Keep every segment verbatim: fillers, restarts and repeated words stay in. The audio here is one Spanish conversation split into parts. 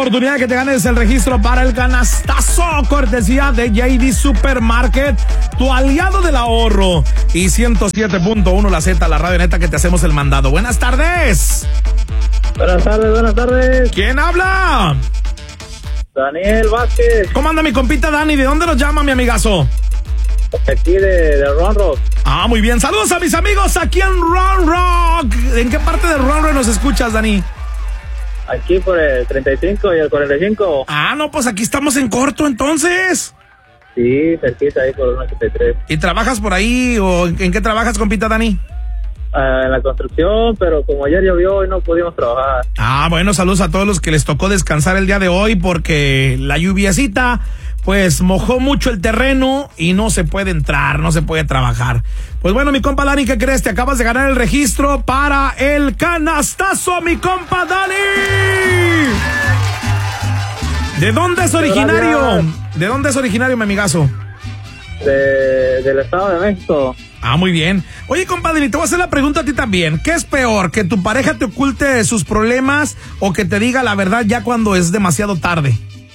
oportunidad de que te ganes el registro para el canastazo, cortesía de J D Supermarket, tu aliado del ahorro. Y ciento siete punto uno La Z, la radio neta que te hacemos el mandado. Buenas tardes. Buenas tardes, buenas tardes. ¿Quién habla? Daniel Vázquez. ¿Cómo anda mi compita Dani? ¿De dónde nos llama mi amigazo? Aquí de, de Round Rock. Ah, muy bien. Saludos a mis amigos aquí en Round Rock. ¿En qué parte de Round Rock nos escuchas, Dani? Aquí por el treinta y cinco y el cuarenta y cinco. Ah, no, pues aquí estamos en corto, entonces. Sí, cerquita ahí por el ochenta y tres. ¿Y trabajas por ahí o en, en qué trabajas, compita Dani? Uh, en la construcción, pero como ayer llovió y no pudimos trabajar. Ah, bueno, saludos a todos los que les tocó descansar el día de hoy porque la lluviecita pues mojó mucho el terreno y no se puede entrar, no se puede trabajar. Pues bueno, mi compa Dani, ¿qué crees? Te acabas de ganar el registro para el canastazo, mi compa Dani. ¿De dónde es originario? ¿De dónde es originario, mi amigazo? De, del Estado de México. Ah, muy bien. Oye, compadre, te voy a hacer la pregunta a ti también. ¿Qué es peor? ¿Que tu pareja te oculte sus problemas o que te diga la verdad ya cuando es demasiado tarde?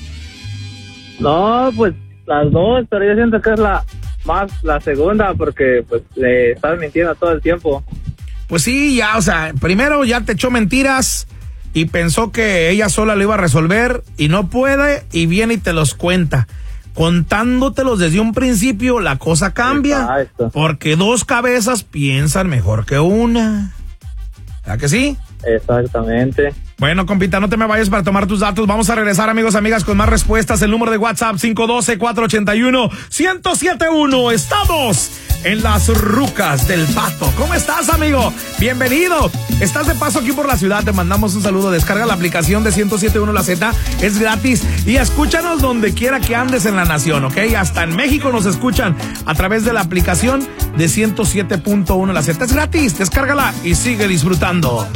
No, pues las dos, pero yo siento que es la más la segunda porque pues le estás mintiendo todo el tiempo. Pues sí, ya, o sea, primero ya te echó mentiras y pensó que ella sola lo iba a resolver y no puede y viene y te los cuenta. Contándotelos desde un principio, la cosa cambia. Exacto. Porque dos cabezas piensan mejor que una. ¿Verdad que sí? Exactamente. Bueno, compita, no te me vayas para tomar tus datos. Vamos a regresar, amigos, amigas, con más respuestas. El número de WhatsApp cinco uno dos, cuatro ocho uno, uno cero siete uno. Estamos en las rucas del Pato. ¿Cómo estás, amigo? Bienvenido. Estás de paso aquí por la ciudad. Te mandamos un saludo. Descarga la aplicación de ciento siete punto uno La Z. Es gratis. Y escúchanos donde quiera que andes en la nación, ¿ok? Hasta en México nos escuchan a través de la aplicación de ciento siete punto uno La Z. Es gratis. Descárgala y sigue disfrutando.